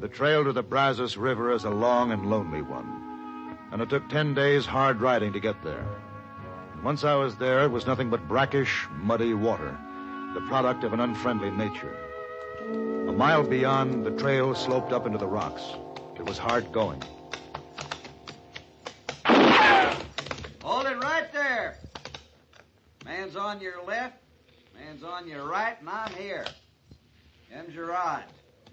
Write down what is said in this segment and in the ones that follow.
The trail to the Brazos River is a long and lonely one, and it took 10 days hard riding to get there. Once I was there, it was nothing but brackish, muddy water, the product of an unfriendly nature. A mile beyond, the trail sloped up into the rocks. It was hard going. Hold it right there. Man's on your left, man's on your right, and I'm here. Them's your odds.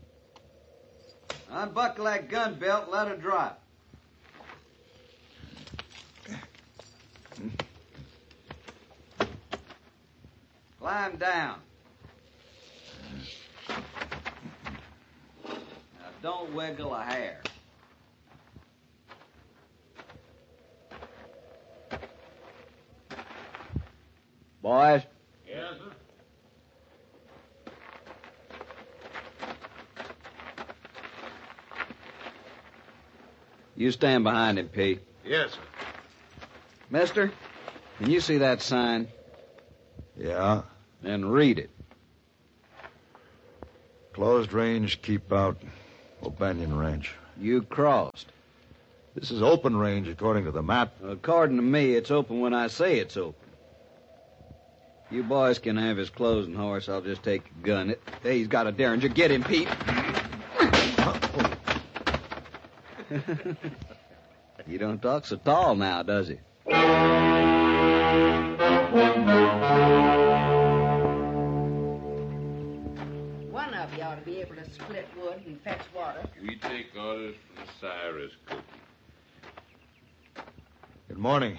Unbuckle that gun belt and let it drop. Climb down. Now, don't wiggle a hair. Boys. Yes, sir. You stand behind him, Pete. Yes, sir. Mister, can you see that sign? Yeah. Then read it. Closed range, keep out, O'Banion Ranch. You crossed. This is open range according to the map. According to me, it's open when I say it's open. You boys can have his clothes and horse. I'll just take a gun. Hey, he's got a derringer. Get him, Pete. You don't talk so tall now, does he? One of you ought to be able to split wood and fetch water. We take orders from Cyrus, Cookie. Good morning.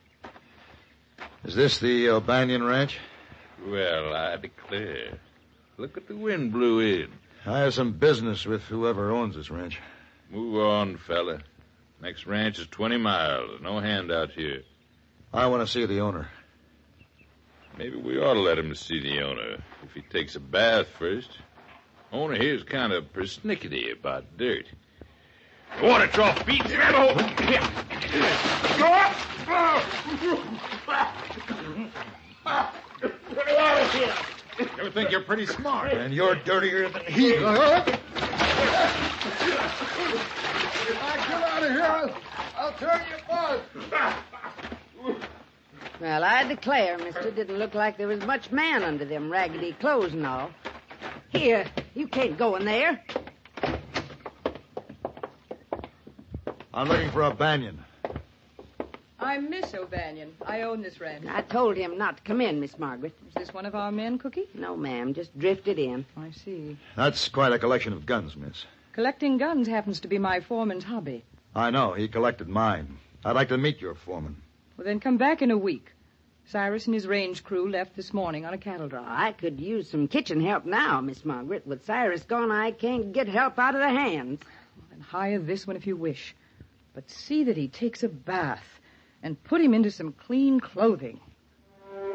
Is this the O'Banion Ranch? Well, I declare. Look at the wind blew in. I have some business with whoever owns this ranch. Move on, fella. Next ranch is 20 miles. No handout here. I want to see the owner. Maybe we ought to let him see the owner if he takes a bath first. Owner here's kind of persnickety about dirt. Water trough, Pete. Grab a hold. Here. Go up. Get me out of here. You think you're pretty smart. And you're dirtier than he. Get out of here. I'll turn you buzz. Well, I declare, mister, didn't look like there was much man under them raggedy clothes and all. Here, you can't go in there. I'm looking for O'Banion. I'm Miss O'Banion. I own this ranch. I told him not to come in, Miss Margaret. Is this one of our men, Cookie? No, ma'am, just drifted in. I see. That's quite a collection of guns, miss. Collecting guns happens to be my foreman's hobby. I know. He collected mine. I'd like to meet your foreman. Well, then come back in a week. Cyrus and his range crew left this morning on a cattle drive. I could use some kitchen help now, Miss Margaret. With Cyrus gone, I can't get help out of the hands. Well, then hire this one if you wish. But see that he takes a bath and put him into some clean clothing.